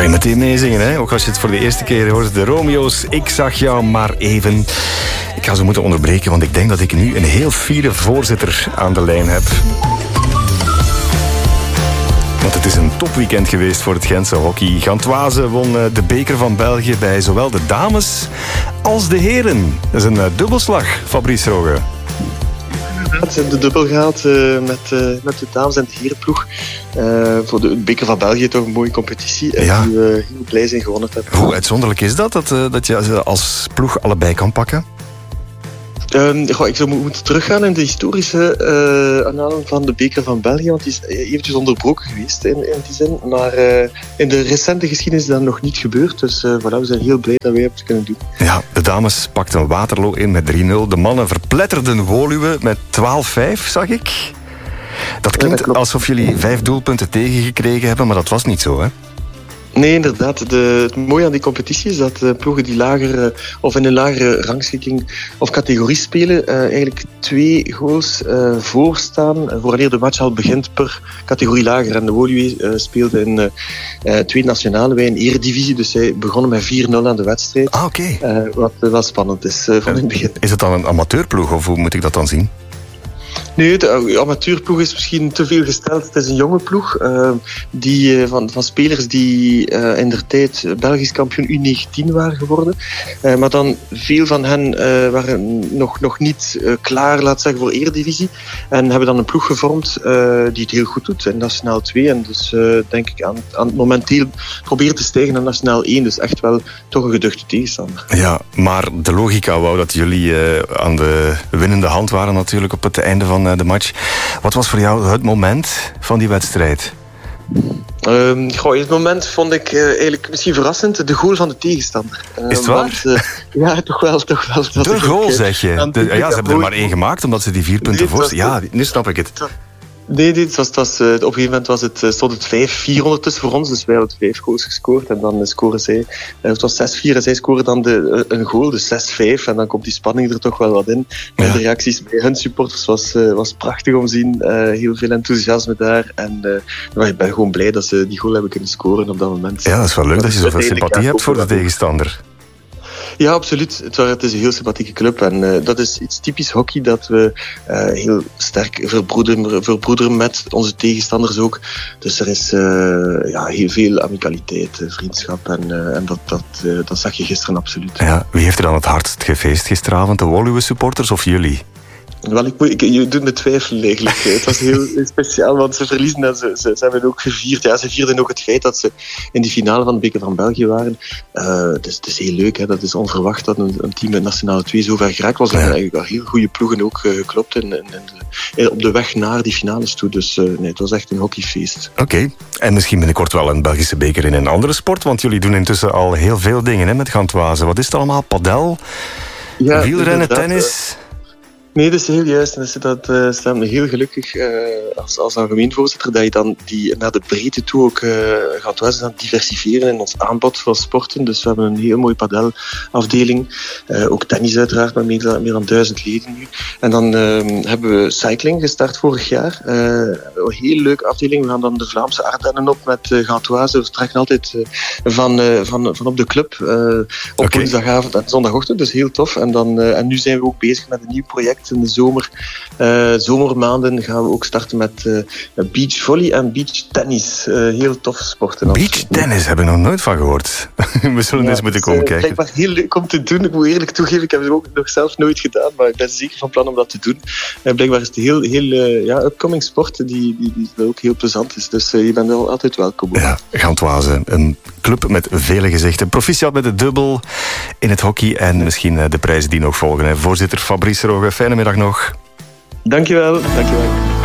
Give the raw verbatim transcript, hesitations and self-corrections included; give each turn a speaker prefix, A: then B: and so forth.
A: je meteen meezingen, hè? Ook als je het voor de eerste keer hoort. De Romeo's, ik zag jou maar even. Ik ga ze moeten onderbreken, want ik denk dat ik nu een heel fiere voorzitter aan de lijn heb. Want het is een topweekend geweest voor het Gentse hockey. Gantoise won de beker van België bij zowel de dames als de heren. Dat is een dubbelslag, Fabrice Roge.
B: De dubbel gaat uh, met, uh, met de dames en de herenploeg. Uh, voor de beker van België toch een mooie competitie. En
A: ja.
B: die we heel blij zijn gewonnen hebben.
A: Hoe uitzonderlijk is dat, dat, uh, dat je als ploeg allebei kan pakken?
B: Um, goh, ik zou moeten teruggaan in de historische uh, aanhaling van de beker van België, want die is eventjes onderbroken geweest in, in die zin. Maar uh, in de recente geschiedenis is dat nog niet gebeurd. Dus uh, voilà, we zijn heel blij dat wij het kunnen doen.
A: Ja, de dames pakten Waterloo in met drie nul. De mannen verpletterden Woluwe met twaalf vijf, zag ik. Dat klinkt ja, dat alsof jullie vijf doelpunten tegengekregen hebben, maar dat was niet zo, hè?
B: Nee, inderdaad. De, het mooie aan die competitie is dat uh, ploegen die lager, uh, of in een lagere rangschikking of categorie spelen, uh, eigenlijk twee goals uh, voorstaan uh, wanneer de match al begint per categorie lager. En de Woluwe uh, speelde in uh, uh, twee nationale, wij in eredivisie, dus zij begonnen met vier nul aan de wedstrijd.
A: Ah, oké. Okay.
B: Uh, wat wel spannend is uh, van in het begin.
A: Is het dan een amateurploeg, of hoe moet ik dat dan zien?
B: Nee, de amateurploeg is misschien te veel gesteld. Het is een jonge ploeg uh, die, uh, van, van spelers die uh, in der tijd Belgisch kampioen U negentien waren geworden. Uh, maar dan veel van hen uh, waren nog, nog niet uh, klaar, laat zeggen, voor Eredivisie. En hebben dan een ploeg gevormd uh, die het heel goed doet in Nationaal twee. En dus uh, denk ik aan, aan momenteel proberen te stijgen naar Nationaal één. Dus echt wel toch een geduchte tegenstander.
A: Ja, maar de logica wou dat jullie uh, aan de winnende hand waren natuurlijk op het einde van de match. Wat was voor jou het moment van die wedstrijd?
B: Um, goh, het moment vond ik uh, eigenlijk misschien verrassend. De goal van de tegenstander.
A: Uh, Is het waar?
B: Want, uh, ja, toch wel. Toch wel dat
A: de goal,
B: ook,
A: zeg je? De, ja, ze hebben er maar één gemaakt, omdat ze die vier punten nee, voor... Ja, nu snap ik het.
B: Nee, nee het was, het was, uh, op een gegeven moment was het, uh, stond het vijf vier ondertussen voor ons. Dus wij hadden vijf goals gescoord. En dan uh, scoren zij... Uh, het was zes vier en zij scoren dan de, uh, een goal, dus zes vijf. En dan komt die spanning er toch wel wat in. En ja. De reacties bij hun supporters was, uh, was prachtig om te zien. Uh, heel veel enthousiasme daar. En uh, ik ben gewoon blij dat ze die goal hebben kunnen scoren op dat moment.
A: Ja, dat is wel leuk dat, dat je zoveel sympathie hebt voor de tegenstander.
B: Ja, absoluut. Het, het is een heel sympathieke club. En uh, dat is iets typisch hockey, dat we uh, heel sterk verbroederen, verbroederen met onze tegenstanders ook. Dus er is uh, ja, heel veel amicaliteit, vriendschap. En, uh, en dat, dat, uh, dat zag je gisteren absoluut.
A: Ja, wie heeft er dan het hardst gefeest gisteravond? De Woluwe supporters of jullie?
B: Wel, ik, ik, je doet me twijfelen eigenlijk. Het was heel speciaal, want ze verliezen en ze, ze, ze hebben ook gevierd. Ja, ze vierden ook het feit dat ze in die finale van de beker van België waren. Uh, dus het is heel leuk, hè. Dat is onverwacht dat een, een team met Nationale twee zo ver geraakt was. Er zijn eigenlijk wel heel goede ploegen ook uh, geklopt in, in, in, op de weg naar die finales toe. Dus uh, nee, het was echt een hockeyfeest.
A: Oké, okay. En misschien binnenkort wel een Belgische beker in een andere sport, want jullie doen intussen al heel veel dingen, hè, met Gantoise. Wat is het allemaal? Padel? Ja, wielrennen, tennis?
B: Uh, Nee, dat is heel juist. En dat uh, stemt me heel gelukkig uh, als, als algemeen voorzitter dat je dan die naar de breedte toe ook uh, gaat wijzen aan het diversifieren in ons aanbod van sporten. Dus we hebben een heel mooie padelafdeling. Uh, ook tennis uiteraard, met meer dan, meer dan duizend leden nu. En dan uh, hebben we cycling gestart vorig jaar. Uh, een heel leuke afdeling. We gaan dan de Vlaamse Ardennen op met uh, Gantoise. We vertrekken altijd uh, van, uh, van, van op de club uh, op okay. woensdagavond en zondagochtend. Dus heel tof. En, dan, uh, en nu zijn we ook bezig met een nieuw project. In de zomer, uh, zomermaanden gaan we ook starten met uh, beachvolley en beachtennis. Uh, heel tof sporten.
A: Beachtennis heb ik nog nooit van gehoord. We zullen ja, eens moeten komen uh, kijken.
B: Het is heel leuk om te doen. Ik moet eerlijk toegeven, ik heb het ook nog zelf nooit gedaan, maar ik ben zeker van plan om dat te doen. Uh, blijkbaar is het een heel, heel uh, ja, upcoming sport die, die, die ook heel plezant is. Dus uh, je bent wel altijd welkom.
A: Ja, Gantoise, een club met vele gezichten. Proficiat met de dubbel in het hockey en ja. misschien uh, de prijzen die nog volgen. Hè. Voorzitter Fabrice Roge, fijne middag nog.
B: Dankjewel, dankjewel.